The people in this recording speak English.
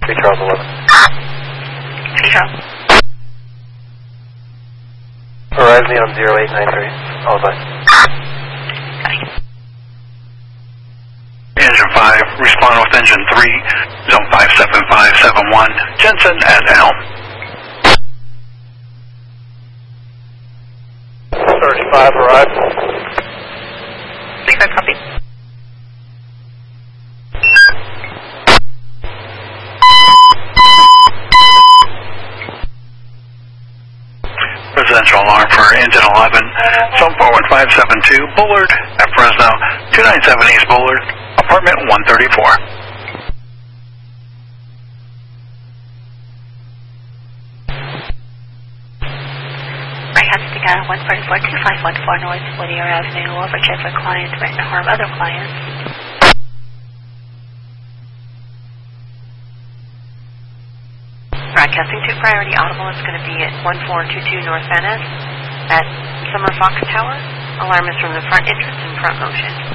3 Charles 11. 3 Charles. Arrive me on 0893. All fine. Engine 5, respond with engine 3, zone 57571, Jensen at Elm. 35, arrive. 35, copy. Residential alarm for engine 11, zone 41572, Bullard at Fresno, 297 East Bullard, apartment 134. Right, Hudson, 144-2514 North Whittier Avenue, overcheck for clients, threaten to harm other clients. Broadcasting to priority audible is going to be at 1422 North Van Ness at Summer Fox Tower. Alarm is from the front entrance and front motion.